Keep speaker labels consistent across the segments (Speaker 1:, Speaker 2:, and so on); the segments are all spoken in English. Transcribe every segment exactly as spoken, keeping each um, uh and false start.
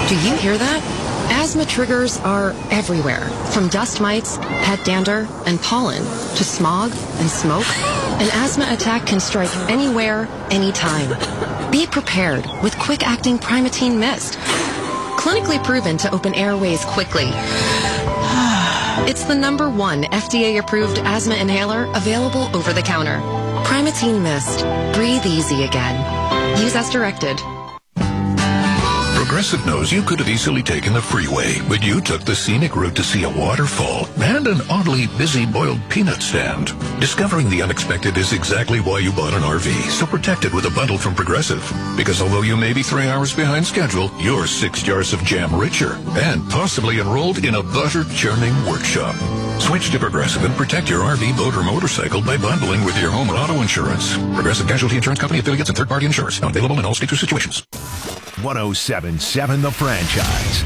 Speaker 1: Do you hear that? Asthma triggers are everywhere, from dust mites, pet dander, and pollen, to smog and smoke. An asthma attack can strike anywhere, anytime. Be prepared with quick-acting Primatene Mist. Clinically proven to open airways quickly. It's the number one F D A-approved asthma inhaler available over the counter. Primatene Mist. Breathe easy again. Use as directed.
Speaker 2: Progressive knows you could have easily taken the freeway, but you took the scenic route to see a waterfall and an oddly busy boiled peanut stand. Discovering the unexpected is exactly why you bought an R V, so protect it with a bundle from Progressive. Because although you may be three hours behind schedule, you're six jars of jam richer and possibly enrolled in a butter-churning workshop. Switch to Progressive and protect your R V, boat, or motorcycle by bundling with your home and auto insurance. Progressive Casualty Insurance Company affiliates and third-party insurers. Not available in all states or situations.
Speaker 3: one oh seven point seven The Franchise.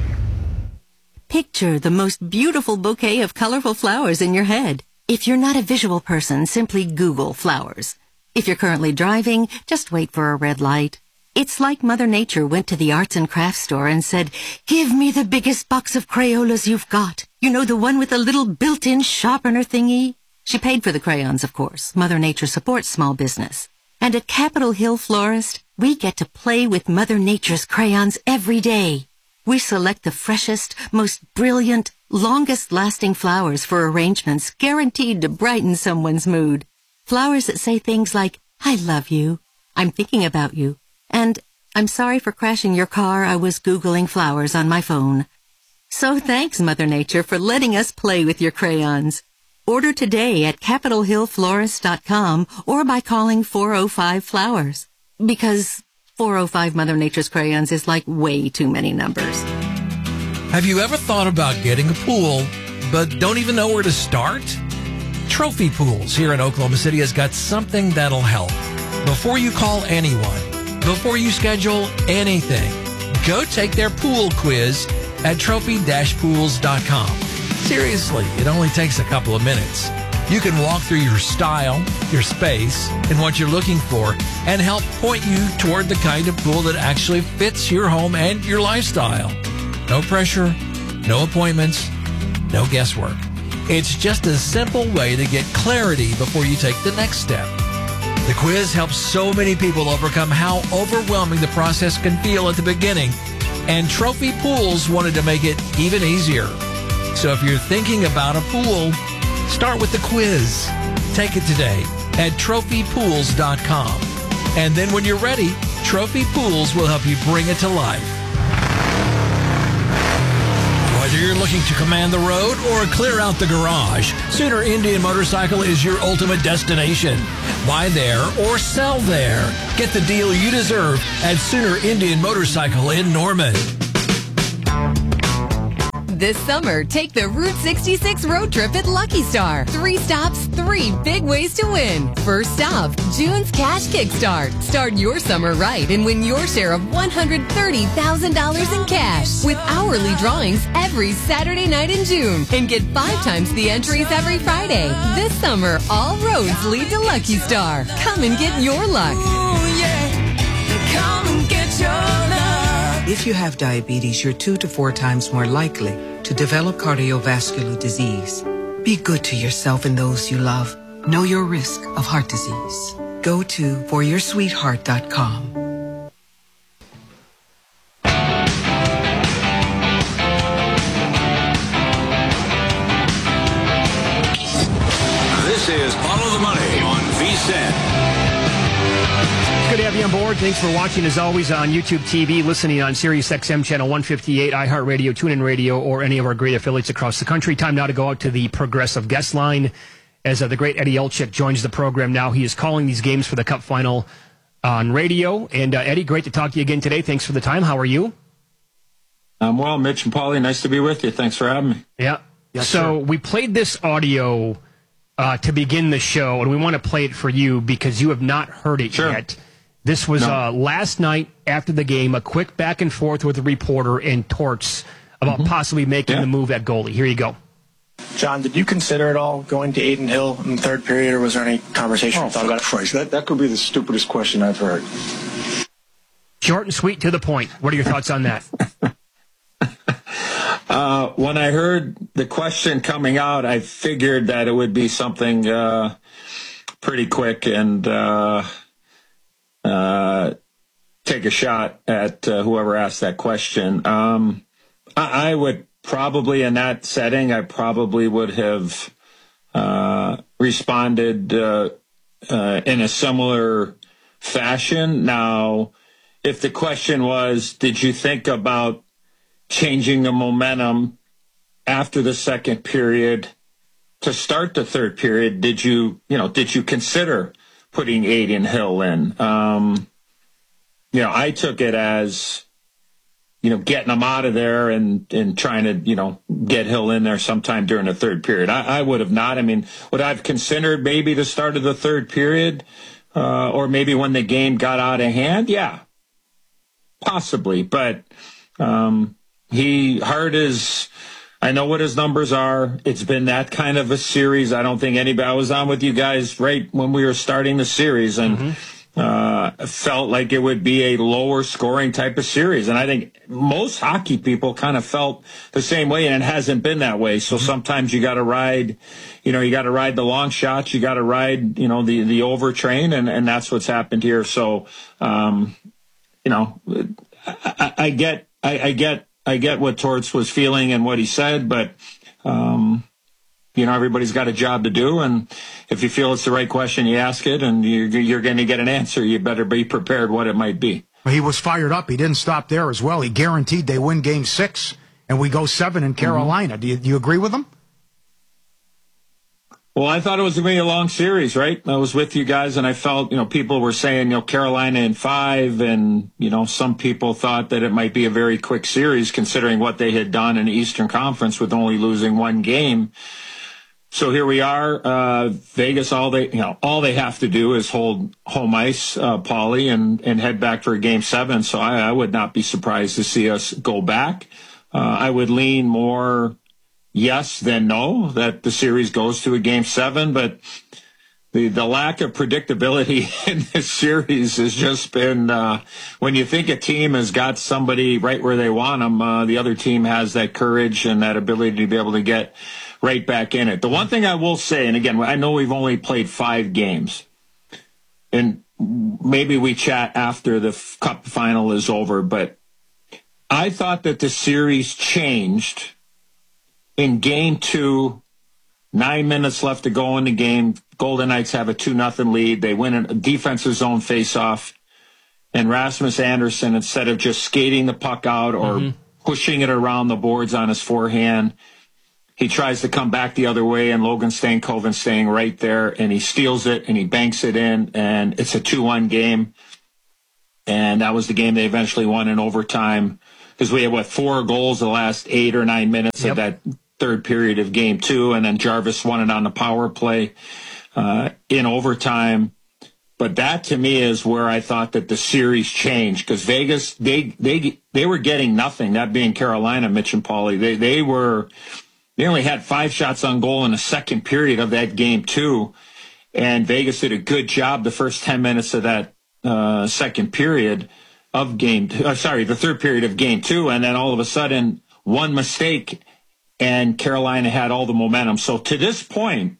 Speaker 4: Picture the most beautiful bouquet of colorful flowers in your head. If you're not a visual person, simply Google flowers. If you're currently driving, just wait for a red light. It's like Mother Nature went to the arts and crafts store and said, "Give me the biggest box of Crayolas you've got. You know, the one with the little built-in sharpener thingy?" She paid for the crayons, of course. Mother Nature supports small business. And at Capitol Hill Florist, we get to play with Mother Nature's crayons every day. We select the freshest, most brilliant, longest-lasting flowers for arrangements guaranteed to brighten someone's mood. Flowers that say things like, "I love you," "I'm thinking about you," and "I'm sorry for crashing your car, I was Googling flowers on my phone." So thanks, Mother Nature, for letting us play with your crayons. Order today at capitol hill florist dot com or by calling four oh five flowers. Because four oh five Mother Nature's crayons is like way too many numbers.
Speaker 5: Have you ever thought about getting a pool, but don't even know where to start? Trophy Pools here in Oklahoma City has got something that'll help. Before you call anyone, before you schedule anything, go take their pool quiz at trophy dash pools dot com. Seriously, it only takes a couple of minutes. You can walk through your style, your space, and what you're looking for, and help point you toward the kind of pool that actually fits your home and your lifestyle. No pressure, no appointments, no guesswork. It's just a simple way to get clarity before you take the next step. The quiz helps so many people overcome how overwhelming the process can feel at the beginning, and Trophy Pools wanted to make it even easier. So if you're thinking about a pool, start with the quiz. Take it today at trophy pools dot com. And then when you're ready, Trophy Pools will help you bring it to life. Whether you're looking to command the road or clear out the garage, Sooner Indian Motorcycle is your ultimate destination. Buy there or sell there. Get the deal you deserve at Sooner Indian Motorcycle in Norman.
Speaker 6: This summer, take the Route sixty-six road trip at Lucky Star. Three stops, three big ways to win. First stop, June's Cash Kickstart. Start your summer right and win your share of one hundred thirty thousand dollars in cash with hourly drawings every Saturday night in June. And get five times the entries every Friday. This summer, all roads lead to Lucky Star. Come and get your luck.
Speaker 7: Ooh, yeah. Come and get your luck.
Speaker 8: If you have diabetes, you're two to four times more likely to develop cardiovascular disease. Be good to yourself and those you love. Know your risk of heart disease. Go to for your sweetheart dot com.
Speaker 9: This is Follow the Money on V S I N.
Speaker 10: Good to have you on board. Thanks for watching, as always, on YouTube T V, listening on Sirius X M Channel one fifty-eight, iHeartRadio, TuneIn Radio, or any of our great affiliates across the country. Time now to go out to the Progressive guest line as uh, the great Eddie Olczyk joins the program now. He is calling these games for the Cup Final on radio. And, uh, Eddie, great to talk to you again today. Thanks for the time. How are you?
Speaker 11: I'm well, Mitch and Paulie. Nice to be with you. Thanks for having me.
Speaker 10: Yeah. Yes, so sir. We played this audio uh, to begin the show, and we want to play it for you because you have not heard it
Speaker 11: sure.
Speaker 10: yet. This was
Speaker 11: no.
Speaker 10: uh, last night after the game, a quick back and forth with a reporter and Torts about mm-hmm. possibly making
Speaker 11: yeah.
Speaker 10: the move at goalie. Here you go.
Speaker 12: John, did you consider at all going to Adin Hill in the third period, or was there any conversation
Speaker 13: oh,
Speaker 12: you thought about it?
Speaker 13: Christ, that, that could be the stupidest question I've heard.
Speaker 10: Short and sweet, to the point. What are your thoughts on that?
Speaker 11: Uh, when I heard the question coming out, I figured that it would be something uh, pretty quick and uh, uh, take a shot at uh, whoever asked that question. Um, I, I would probably, in that setting, I probably would have uh, responded uh, uh, in a similar fashion. Now, if the question was, did you think about changing the momentum after the second period to start the third period, did you, you know, did you consider putting Adin Hill in? Um, you know, I took it as, you know, getting him out of there and, and trying to, you know, get Hill in there sometime during the third period. I, I would have not. I mean, would I have considered maybe the start of the third period uh, or maybe when the game got out of hand? Yeah, possibly. But, um, He, Hart is, I know what his numbers are. It's been that kind of a series. I don't think anybody, I was on with you guys right when we were starting the series and mm-hmm. uh, felt like it would be a lower scoring type of series. And I think most hockey people kind of felt the same way, and it hasn't been that way. So mm-hmm. sometimes you got to ride, you know, you got to ride the long shots. You got to ride, you know, the, the over train, and, and that's what's happened here. So, um, you know, I, I, I get, I, I get, I get what Torts was feeling and what he said, but, um, you know, everybody's got a job to do. And if you feel it's the right question, you ask it and you're, you're going to get an answer. You better be prepared what it might be.
Speaker 13: He was fired up. He didn't stop there as well. He guaranteed they win game six and we go seven in Carolina. Mm-hmm. Do you, do you agree with him?
Speaker 11: Well, I thought it was going to be a long series, right? I was with you guys, and I felt, you know, people were saying, you know, Carolina in five, and, you know, some people thought that it might be a very quick series considering what they had done in the Eastern Conference with only losing one game. So here we are, uh, Vegas, all they, you know, all they have to do is hold home ice, uh, Paulie, and, and head back for a game seven. So I, I would not be surprised to see us go back. Uh, I would lean more yes, then no, that the series goes to a game seven, but the, the lack of predictability in this series has just been, uh, when you think a team has got somebody right where they want them, uh, the other team has that courage and that ability to be able to get right back in it. The one thing I will say, and again, I know we've only played five games, and maybe we chat after the Cup final is over, but I thought that the series changed in game two, nine minutes left to go in the game. Golden Knights have a two nothing lead. They win a defensive zone faceoff. And Rasmus Andersson, instead of just skating the puck out or mm-hmm. pushing it around the boards on his forehand, he tries to come back the other way, and Logan Stankoven staying right there, and he steals it, and he banks it in, and it's a two one game. And that was the game they eventually won in overtime, because we had, what, four goals the last eight or nine minutes yep. of that third period of game two, and then Jarvis won it on the power play uh, in overtime. But that, to me, is where I thought that the series changed, because Vegas, they they they were getting nothing, that being Carolina, Mitch and Paulie. They, they were, they only had five shots on goal in the second period of that game two, and Vegas did a good job the first ten minutes of that uh, second period of game two, uh, sorry, the third period of game two, and then all of a sudden, one mistake, and Carolina had all the momentum. So to this point,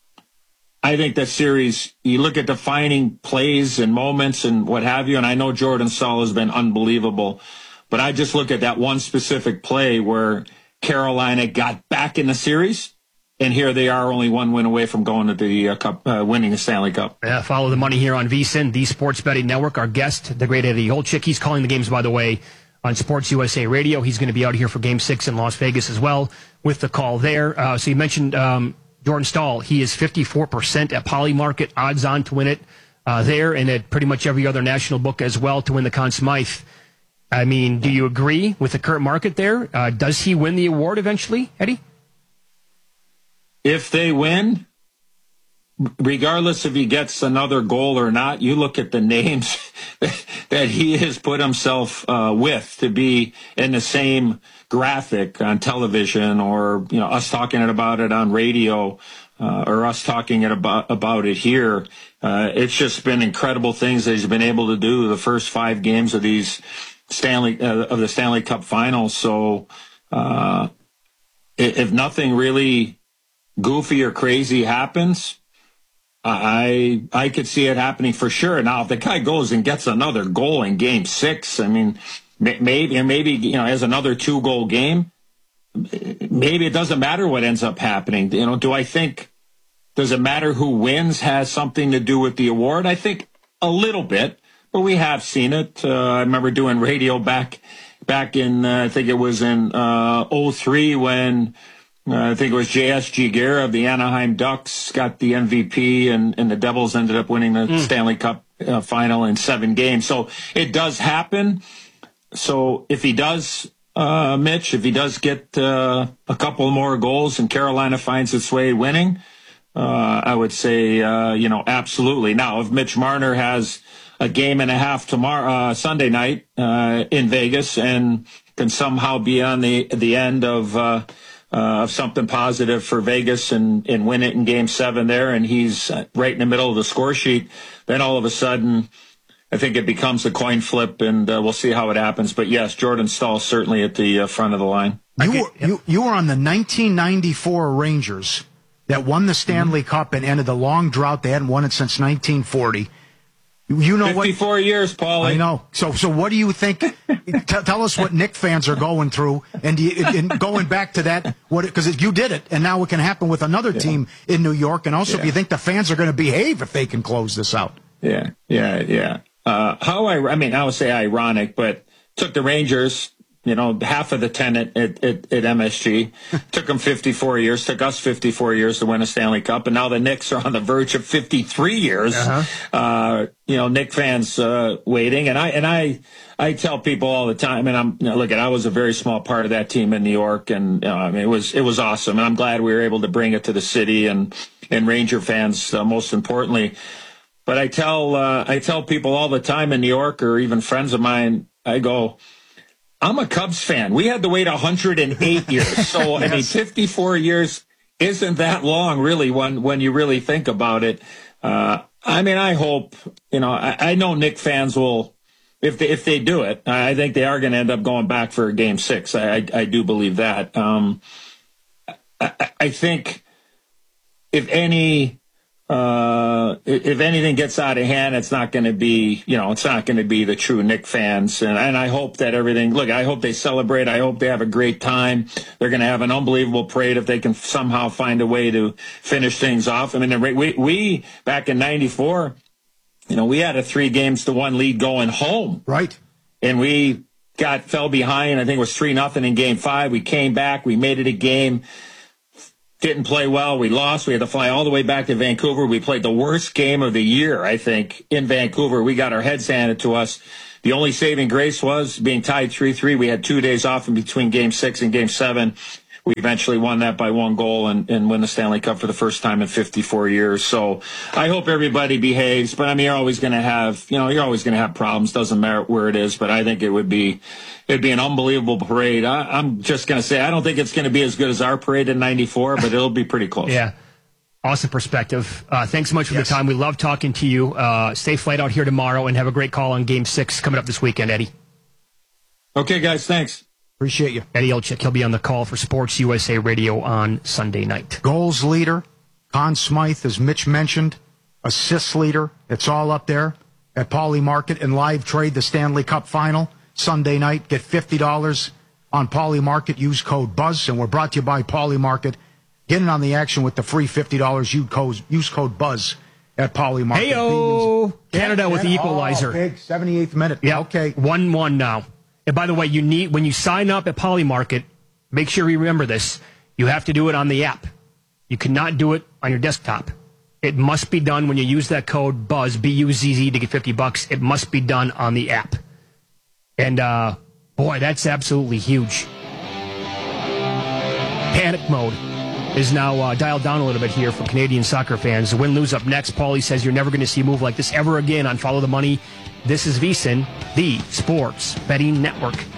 Speaker 11: I think that series, you look at defining plays and moments and what have you, and I know Jordan Staal has been unbelievable, but I just look at that one specific play where Carolina got back in the series, and here they are, only one win away from going to the uh, cup, uh, winning the Stanley Cup.
Speaker 10: Yeah, follow the money here on VSiN, the Sports Betting Network. Our guest, the great Eddie Olczyk, he's calling the games, by the way, on Sports U S A Radio. He's going to be out here for Game Six in Las Vegas as well with the call there. Uh, so you mentioned um, Jordan Staal. He is fifty-four percent at Polymarket, odds on to win it uh, there, and at pretty much every other national book as well to win the Conn Smythe. I mean, do you agree with the current market there? Uh, does he win the award eventually, Eddie?
Speaker 11: If they win, regardless if he gets another goal or not, you look at the names that he has put himself uh, with to be in the same graphic on television, or, you know, us talking about it on radio, uh, or us talking it about, about it here. Uh, it's just been incredible things that he's been able to do the first five games of these Stanley, uh, of the Stanley Cup Finals. So, uh, if nothing really goofy or crazy happens, I I could see it happening for sure. Now, if the guy goes and gets another goal in Game Six, I mean, maybe and maybe you know has another two goal game. Maybe it doesn't matter what ends up happening. You know, do I think does it matter who wins has something to do with the award? I think a little bit, but we have seen it. Uh, I remember doing radio back back in uh, I think it was in uh, oh three when. Uh, I think it was J S Giguère of the Anaheim Ducks got the M V P, and, and the Devils ended up winning the mm. Stanley Cup uh, final in seven games. So it does happen. So if he does, uh, Mitch, if he does get uh, a couple more goals and Carolina finds its way winning, uh, I would say, uh, you know, absolutely. Now, if Mitch Marner has a game and a half tomorrow, uh, Sunday night uh, in Vegas, and can somehow be on the the end of uh, Uh, of something positive for Vegas and, and win it in Game Seven there, and he's right in the middle of the score sheet, then all of a sudden, I think it becomes a coin flip, and uh, we'll see how it happens. But yes, Jordan Staal certainly at the uh, front of the line.
Speaker 13: You were, you, you were on the nineteen ninety-four Rangers that won the Stanley mm-hmm. Cup and ended the long drought. They hadn't won it since nineteen forty. You know what?
Speaker 11: fifty-four years, Paulie.
Speaker 13: I know. So, so what do you think? t- tell us what Knick fans are going through, and, do you, and going back to that, what because you did it, and now it can happen with another yeah. team in New York. And also, yeah. if you think the fans are going to behave if they can close this out.
Speaker 11: Yeah, yeah, yeah. Uh, how I, I mean, I would say ironic, but took the Rangers. You know, half of the tenant at, at, at M S G. Took them fifty-four years. Took us fifty-four years to win a Stanley Cup. And now the Knicks are on the verge of fifty-three years. Uh-huh. Uh, you know, Knick fans uh, waiting. And I and I I tell people all the time, and I'm you know, look, at I was a very small part of that team in New York. And you know, I mean, it was it was awesome. And I'm glad we were able to bring it to the city and, and Ranger fans, uh, most importantly. But I tell uh, I tell people all the time in New York, or even friends of mine, I go, I'm a Cubs fan. We had to wait one hundred eight years. So, yes. I mean, fifty-four years isn't that long, really, when, when you really think about it. Uh, I mean, I hope, you know, I, I know Knick fans will, if they, if they do it, I think they are going to end up going back for Game Six. I, I, I do believe that. Um, I, I think if any... Uh, if anything gets out of hand, it's not going to be, you know, it's not going to be the true Knick fans. And, and I hope that everything, look, I hope they celebrate. I hope they have a great time. They're going to have an unbelievable parade if they can somehow find a way to finish things off. I mean, we, we back in ninety-four, you know, we had a three games to one lead going home.
Speaker 13: Right.
Speaker 11: And we got, fell behind. I think it was three nothing in game five. We came back. We made it a game. Didn't play well. We lost. We had to fly all the way back to Vancouver. We played the worst game of the year, I think, in Vancouver. We got our heads handed to us. The only saving grace was being tied three three. We had two days off in between Game six and Game seven. We eventually won that by one goal and, and win the Stanley Cup for the first time in fifty-four years. So I hope everybody behaves. But, I mean, you're always going to have, you know, you're always going to have problems. Doesn't matter where it is. But I think it would be, it'd be an unbelievable parade. I, I'm just going to say, I don't think it's going to be as good as our parade in ninety-four, but it'll be pretty close.
Speaker 10: Yeah. Awesome perspective. Uh, thanks so much for
Speaker 11: yes.
Speaker 10: the time. We love talking to you. Uh, stay flight out here tomorrow and have a great call on Game six coming up this weekend, Eddie.
Speaker 11: Okay, guys. Thanks.
Speaker 13: Appreciate you.
Speaker 10: Eddie Olczyk, he'll be on the call for Sports U S A Radio on Sunday night.
Speaker 13: Goals leader, Conn Smythe, as Mitch mentioned. Assists leader, it's all up there at Pauley Market. And live trade the Stanley Cup Final Sunday night. Get fifty dollars on Pauley Market. Use code BUZZ. And we're brought to you by Pauley Market. Get in on the action with the free fifty dollars. Use code, use code BUZZ at Pauley Market.
Speaker 10: Hey-o! Canada with the equalizer.
Speaker 13: Oh, big seventy-eighth minute.
Speaker 10: Yeah,
Speaker 13: okay.
Speaker 10: one one now. And by the way, you need when you sign up at Pauley Market, make sure you remember this. You have to do it on the app. You cannot do it on your desktop. It must be done when you use that code BUZZ, B U Z Z, to get fifty bucks. It must be done on the app. And, uh, boy, that's absolutely huge. Panic mode is now uh, dialed down a little bit here for Canadian soccer fans. The win-lose up next. Paulie says you're never going to see a move like this ever again on Follow the Money. This is VSiN, the Sports Betting Network.